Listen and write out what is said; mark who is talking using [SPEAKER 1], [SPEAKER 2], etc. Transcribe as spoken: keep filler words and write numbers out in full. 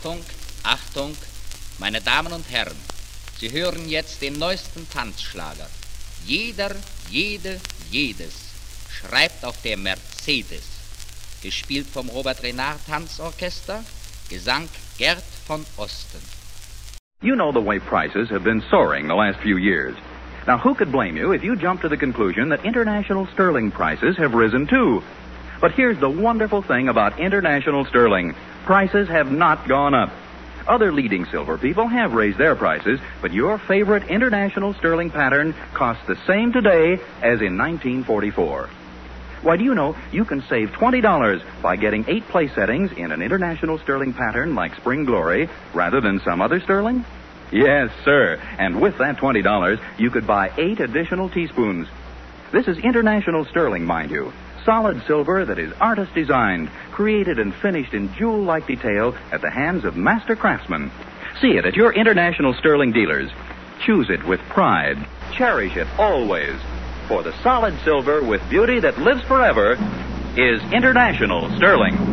[SPEAKER 1] Achtung, Achtung, meine Damen und Herren, Sie hören jetzt den neuesten Tanzschlager. Jeder, jede, jedes schreibt auf der Mercedes. Gespielt vom Robert Renard Tanzorchester, Gesang Gerd von Osten.
[SPEAKER 2] You know the way prices have been soaring the last few years. Now, who could blame you if you jump to the conclusion that international sterling prices have risen too? But here's the wonderful thing about international sterling. Prices have not gone up. Other leading silver people have raised their prices, but your favorite international sterling pattern costs the same today as in nineteen forty-four. Why, do you know you can save twenty dollars by getting eight place settings in an international sterling pattern like Spring Glory rather than some other sterling? Yes, sir. And with that twenty dollars, you could buy eight additional teaspoons. This is international sterling, mind you. Solid silver that is artist designed, created and finished in jewel-like detail at the hands of master craftsmen. See it at your international sterling dealers. Choose it with pride. Cherish it always. For the solid silver with beauty that lives forever is international sterling.